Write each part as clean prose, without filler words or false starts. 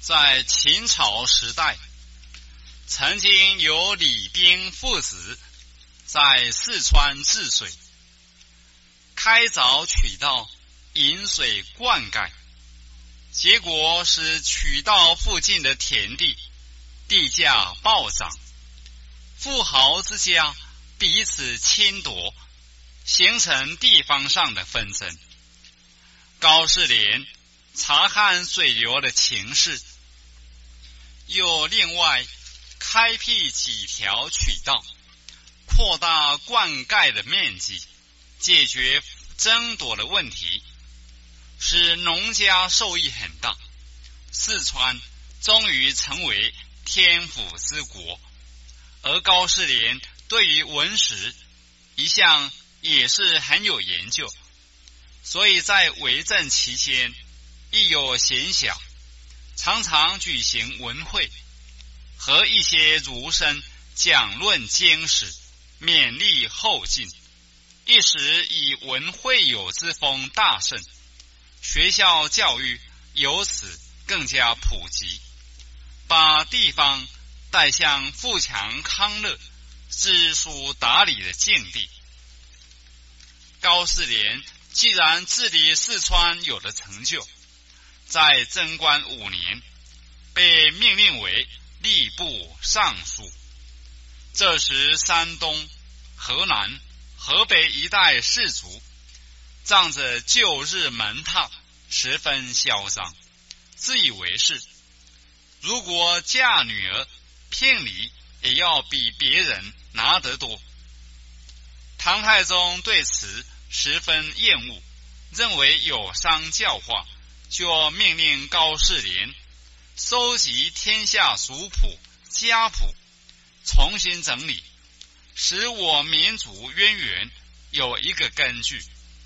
在秦朝时代，曾经有李冰父子在四川治水，开凿渠道，引水灌溉，结果使渠道附近的田地地价暴涨，富豪之家彼此侵夺，形成地方上的纷争。高士廉查看水流的情势，又另外开辟几条渠道，扩大灌溉的面积，解决争夺的问题，使农家受益很大。四川终于成为天府之国。而高士廉对于文史一向也是很有研究，所以在为政期间亦有闲暇，常常举行文会，和一些儒生讲论经史，勉励后进，一时以文会友之风大盛，学校教育由此更加普及，把地方带向富强康乐、知书达理的境地。高士廉既然治理四川有了成就，在贞观5年被命令为吏部尚书。这时山东、河南、河北一带士族仗着旧日门踏，十分嚣张，自以为是，如果嫁女儿聘礼也要比别人拿得多。唐太宗对此十分厌恶，认为有伤教化，就命令高士廉收集天下族谱、家谱，重新整理，使我民族渊源有一个根据，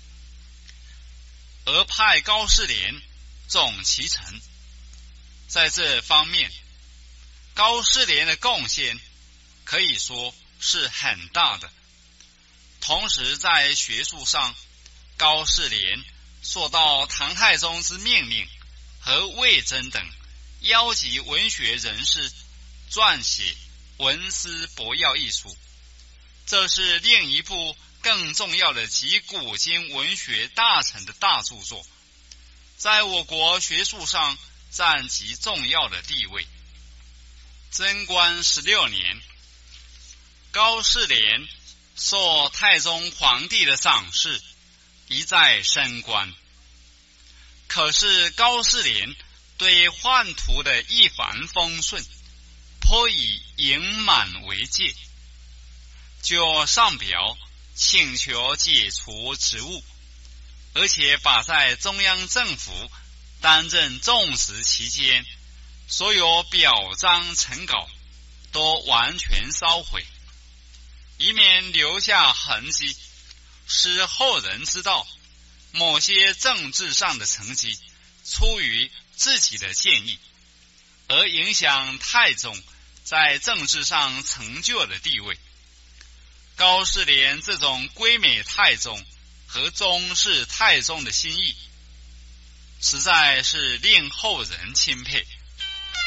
而派高士廉总其成。在这方面，高士廉的贡献可以说是很大的。同时在学术上，高士廉受到唐太宗之命令和魏征等邀集文学人士撰写《文思博要》一书，这是另一部更重要的集古今文学大成的大著作，在我国学术上占极重要的地位。贞观16年，高士廉受太宗皇帝的赏识，一再升官。可是高士廉对宦途的一帆风顺颇以盈满为戒，就上表请求解除职务，而且把在中央政府担任重职期间所有表彰成稿都完全烧毁，以免留下痕迹，使后人知道某些政治上的成绩出于自己的建议，而影响太宗在政治上成就的地位。高士廉这种归美太宗和宗室太宗的心意，实在是令后人钦佩。